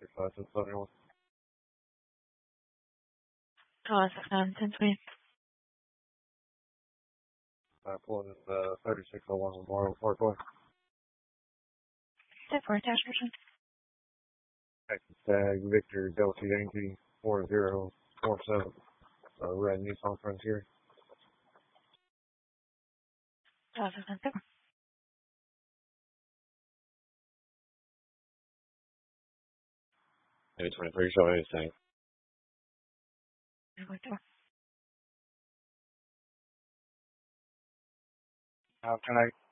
3571. Oh, 1020. Pulling in 3601 Memorial Parkway. 10-4 attachment. Texas tag Victor Delta Yankee 4047. Red Nissan Frontier. Oh, 610. Maybe 23 showing anything. How can I